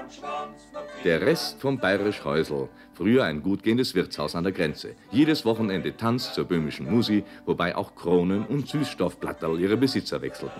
Der Rest vom Bayerisch Häusl, früher ein gut gehendes Wirtshaus an der Grenze. Jedes Wochenende Tanz zur böhmischen Musi, wobei auch Kronen und Süßstoffplatterl ihre Besitzer wechselten.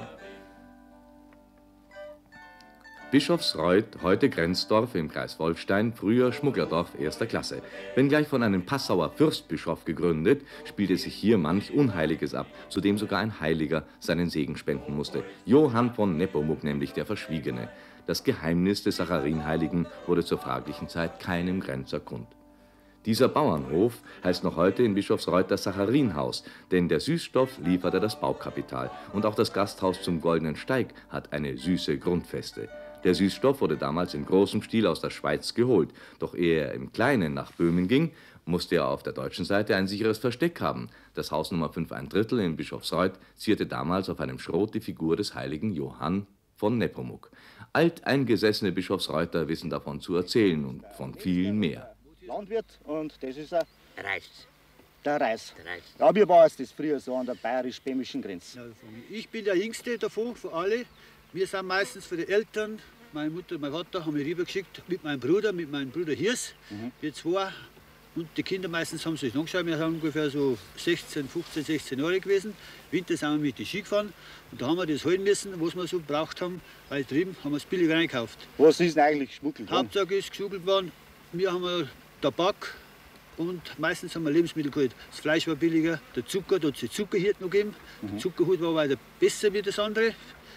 Bischofsreuth, heute Grenzdorf im Kreis Wolfstein, früher Schmugglerdorf erster Klasse. Wenngleich von einem Passauer Fürstbischof gegründet, spielte sich hier manch Unheiliges ab, zu dem sogar ein Heiliger seinen Segen spenden musste. Johann von Nepomuk, nämlich der Verschwiegene. Das Geheimnis des Sacharinheiligen wurde zur fraglichen Zeit keinem Grenzer kund. Dieser Bauernhof heißt noch heute in Bischofsreuth das Sacharinhaus, denn der Süßstoff lieferte das Baukapital. Und auch das Gasthaus zum Goldenen Steig hat eine süße Grundfeste. Der Süßstoff wurde damals in großem Stil aus der Schweiz geholt. Doch ehe er im Kleinen nach Böhmen ging, musste er auf der deutschen Seite ein sicheres Versteck haben. Das Haus Nummer 5 1/3 in Bischofsreuth zierte damals auf einem Schrot die Figur des heiligen Johann von Nepomuk. Alteingesessene Bischofsreuther wissen davon zu erzählen und von vielen mehr. Landwirt und das ist ein Reis. Der Reis. Ja, wie war es das früher so an der bayerisch-böhmischen Grenze? Ja, ich bin der Jüngste davon, von alle. Wir sind meistens für die Eltern, meine Mutter und mein Vater haben mich rübergeschickt mit meinem Bruder Hirs. Wir zwei und die Kinder meistens haben sich angeschaut. Wir sind ungefähr so 15, 16 Jahre gewesen. Winter sind wir mit den Ski gefahren und da haben wir das holen müssen, was wir so gebraucht haben, weil drüben haben wir es billig reingekauft. Was ist denn eigentlich geschmuggelt worden? Hauptsache ist geschmuggelt worden. Wir haben Tabak und meistens haben wir Lebensmittel geholt. Das Fleisch war billiger, der Zucker, da hat es die Zuckerhirt noch gegeben. Der Zuckerhut war weiter besser wie das andere.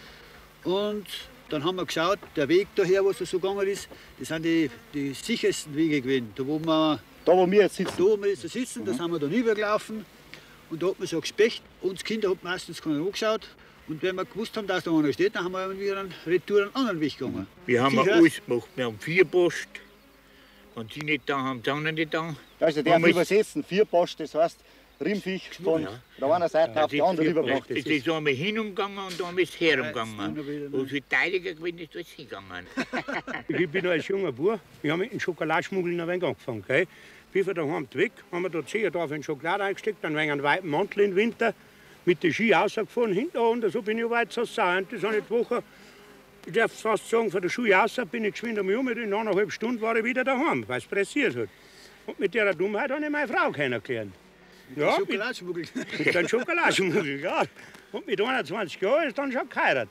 Und dann haben wir geschaut, der Weg daher, was da so gegangen ist, das sind die sichersten Wege gewesen. Da, wo wir jetzt sitzen, da sind wir dann rübergelaufen. Und da hat man so Gespecht. Uns Kinder hat meistens keiner angeschaut. Und wenn wir gewusst haben, dass da einer steht, dann haben wir wieder einen Retour einen anderen Weg gegangen. Wir haben alles gemacht. Wir haben 4 Post. Wenn die nicht da haben, die anderen nicht da. Also der übersetzen, 4 Post, das heißt Rimpfig von der einen Seite auf die andere rübergebracht. Es ist einmal hinumgegangen und einmal ist herumgegangen. Und für Teiliger gewinnt ist alles hingegangen. Ich bin als junger Bub, wir haben mit dem Schokoladenschmuggeln ein wenig angefangen. Gell? Wie wir daheim weg, haben wir da 10 Tafeln Schokolade eingesteckt, dann einen weiten Mantel im Winter, mit den Ski rausgefahren, hinten und so bin ich weit zur Sau. Und das habe ich die Woche, ich darf fast sagen, von der Schule raus bin ich geschwind um mit in 1,5 Stunden war ich wieder daheim, weil es pressiert hat. Und mit der Dummheit habe ich meine Frau kennengelernt. Ja, mit dem Schokoladenschmuggel, ja. Und mit 21 Jahren ist dann schon geheiratet.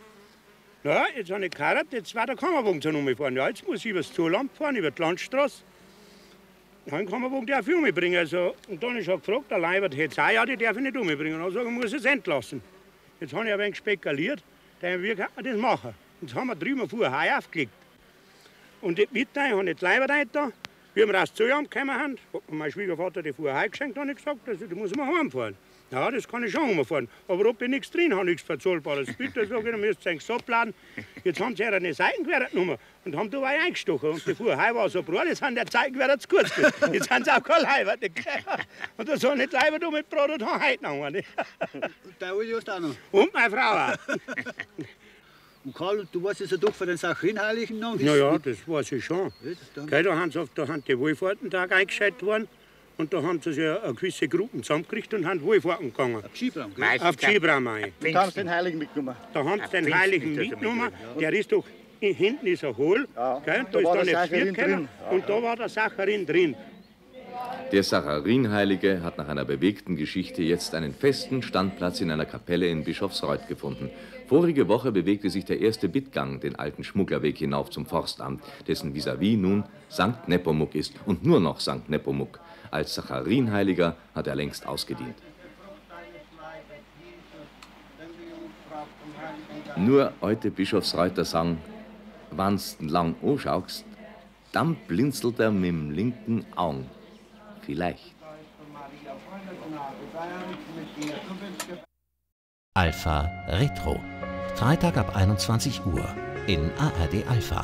Ja, jetzt habe ich geheiratet, jetzt war der Kammerwagen zu umgefahren. Ja, jetzt muss ich über das Zollamt fahren, über die Landstraße. Den Kammerwagen darf ich umbringen. Also, und dann habe ich gefragt, der Leibert hätte es auch, ja, die darf ich nicht umbringen. Dann sage ich, muss es entlassen. Jetzt habe ich ein wenig spekuliert, wie kann man das machen? Jetzt haben wir drüben vorher Heu aufgelegt. Und dort mitten habe ich das Leibert da. Wie wir aus dem Zollamt gekommen sind, hat mir mein Schwiegervater die vorher Heu geschenkt, habe ich gesagt, da muss man heimfahren. Ja, das kann ich schon umfahren. Aber ob ich nichts drin habe, nichts Verzollbares. Bitte, sage ich, dann müsst ihr es abladen. Jetzt haben sie ja eine Seitenquere genommen und haben da was eingestochen. Und die vorher war so breit, jetzt haben die Seitenquere zu kurz gewesen. Jetzt haben sie auch kein Leibert. Und da soll nicht Leibert da mit Brot und heute noch. Und der Uli hast auch noch. Und meine Frau auch. Und Karl, du weißt ja doch von den Sacharinheiligen noch? Ja, das weiß ich schon. Okay, da haben die Wohlfahrtentage eingeschaltet worden. Und da haben sie sich eine gewisse Gruppen zusammengekriegt und haben Wohlfahrten gegangen. Auf Skibraum, auf Skibraum ein. Da haben sie den Heiligen mitgenommen. Da haben sie den Heiligen mitgenommen. Der ist doch, hinten ist ein Hohl. Ja, da ist dann ein Vierkeller und da war der Sacharin drin. Der Sacharinheilige hat nach einer bewegten Geschichte jetzt einen festen Standplatz in einer Kapelle in Bischofsreuth gefunden. Vorige Woche bewegte sich der erste Bittgang den alten Schmugglerweg hinauf zum Forstamt, dessen vis-à-vis nun Sankt Nepomuk ist und nur noch Sankt Nepomuk. Als Sacharinheiliger hat er längst ausgedient. Nur heute Bischofsreuther sagen, wenn's lang anschaust, dann blinzelt er mit dem linken Auge. Vielleicht. Alpha Retro. Freitag ab 21 Uhr in ARD Alpha.